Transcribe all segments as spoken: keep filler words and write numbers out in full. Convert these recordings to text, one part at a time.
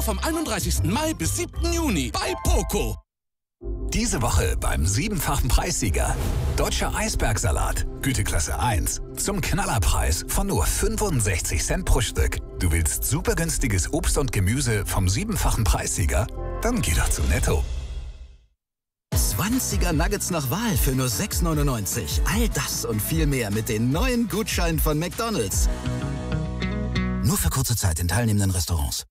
vom einunddreißigsten Mai bis siebten Juni bei Poco. Diese Woche beim siebenfachen Preissieger. Deutscher Eisbergsalat, Güteklasse eins. Zum Knallerpreis von nur fünfundsechzig Cent pro Stück. Du willst super günstiges Obst und Gemüse vom siebenfachen Preissieger? Dann geh doch zu Netto. zwanziger Nuggets nach Wahl für nur sechs neunundneunzig. All das und viel mehr mit den neuen Gutscheinen von McDonald's. Nur für kurze Zeit in teilnehmenden Restaurants.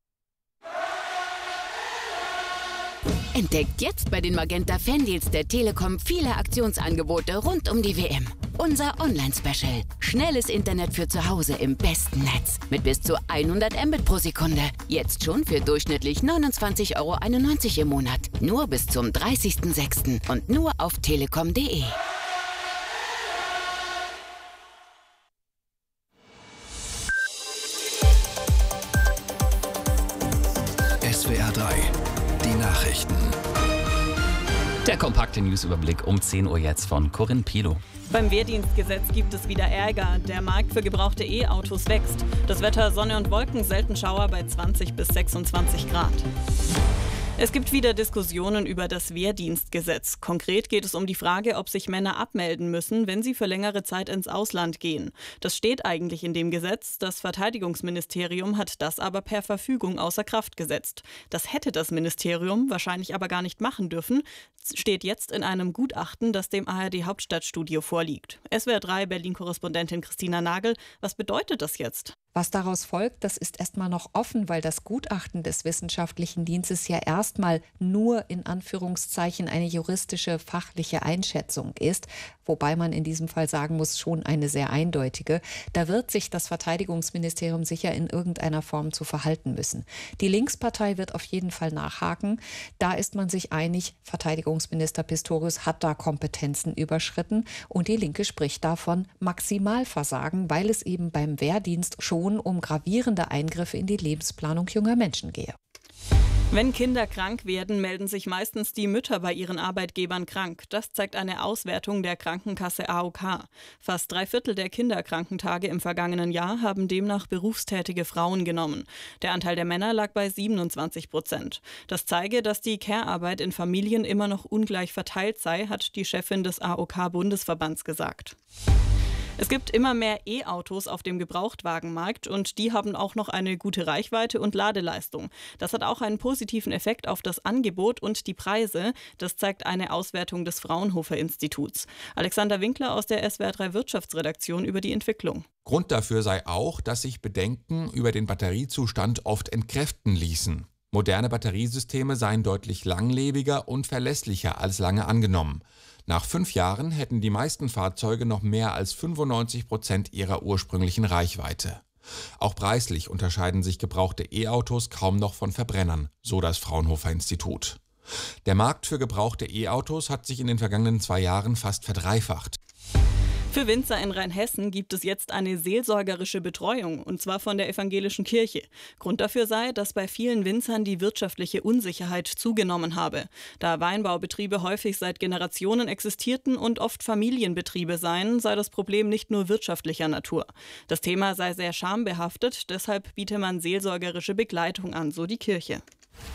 Entdeckt jetzt bei den Magenta Fandeals der Telekom viele Aktionsangebote rund um die W M. Unser Online-Special. Schnelles Internet für zu Hause im besten Netz. Mit bis zu hundert Mbit pro Sekunde. Jetzt schon für durchschnittlich neunundzwanzig Euro einundneunzig im Monat. Nur bis zum dreißigsten sechsten und nur auf telekom punkt de. S W R drei. Die Nachrichten. Der kompakte Newsüberblick um zehn Uhr jetzt von Corinne Pilo. Beim Wehrdienstgesetz gibt es wieder Ärger. Der Markt für gebrauchte E-Autos wächst. Das Wetter Sonne und Wolken, selten Schauer bei zwanzig bis sechsundzwanzig Grad. Es gibt wieder Diskussionen über das Wehrdienstgesetz. Konkret geht es um die Frage, ob sich Männer abmelden müssen, wenn sie für längere Zeit ins Ausland gehen. Das steht eigentlich in dem Gesetz. Das Verteidigungsministerium hat das aber per Verfügung außer Kraft gesetzt. Das hätte das Ministerium wahrscheinlich aber gar nicht machen dürfen. Steht jetzt in einem Gutachten, das dem A R D-Hauptstadtstudio vorliegt. S W R drei Berlin-Korrespondentin Christina Nagel, was bedeutet das jetzt? Was daraus folgt, das ist erstmal noch offen, weil das Gutachten des Wissenschaftlichen Dienstes ja erstmal nur in Anführungszeichen eine juristische, fachliche Einschätzung ist, wobei man in diesem Fall sagen muss, schon eine sehr eindeutige. Da wird sich das Verteidigungsministerium sicher in irgendeiner Form zu verhalten müssen. Die Linkspartei wird auf jeden Fall nachhaken. Da ist man sich einig, Verteidigungsminister Pistorius hat da Kompetenzen überschritten und die Linke spricht davon Maximalversagen, weil es eben beim Wehrdienst schon um gravierende Eingriffe in die Lebensplanung junger Menschen gehe. Wenn Kinder krank werden, melden sich meistens die Mütter bei ihren Arbeitgebern krank. Das zeigt eine Auswertung der Krankenkasse A O K. Fast drei Viertel der Kinderkrankentage im vergangenen Jahr haben demnach berufstätige Frauen genommen. Der Anteil der Männer lag bei siebenundzwanzig Prozent. Das zeige, dass die Care-Arbeit in Familien immer noch ungleich verteilt sei, hat die Chefin des A O K-Bundesverbands gesagt. Es gibt immer mehr E-Autos auf dem Gebrauchtwagenmarkt und die haben auch noch eine gute Reichweite und Ladeleistung. Das hat auch einen positiven Effekt auf das Angebot und die Preise. Das zeigt eine Auswertung des Fraunhofer Instituts. Alexander Winkler aus der S W R drei Wirtschaftsredaktion über die Entwicklung. Grund dafür sei auch, dass sich Bedenken über den Batteriezustand oft entkräften ließen. Moderne Batteriesysteme seien deutlich langlebiger und verlässlicher als lange angenommen. Nach fünf Jahren hätten die meisten Fahrzeuge noch mehr als fünfundneunzig Prozent ihrer ursprünglichen Reichweite. Auch preislich unterscheiden sich gebrauchte E-Autos kaum noch von Verbrennern, so das Fraunhofer Institut. Der Markt für gebrauchte E-Autos hat sich in den vergangenen zwei Jahren fast verdreifacht. Für Winzer in Rheinhessen gibt es jetzt eine seelsorgerische Betreuung, und zwar von der evangelischen Kirche. Grund dafür sei, dass bei vielen Winzern die wirtschaftliche Unsicherheit zugenommen habe. Da Weinbaubetriebe häufig seit Generationen existierten und oft Familienbetriebe seien, sei das Problem nicht nur wirtschaftlicher Natur. Das Thema sei sehr schambehaftet, deshalb biete man seelsorgerische Begleitung an, so die Kirche.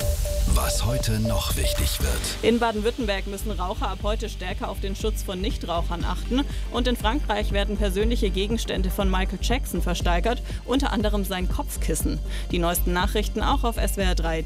Was heute noch wichtig wird. In Baden-Württemberg müssen Raucher ab heute stärker auf den Schutz von Nichtrauchern achten. Und in Frankreich werden persönliche Gegenstände von Michael Jackson versteigert, unter anderem sein Kopfkissen. Die neuesten Nachrichten auch auf S W R drei.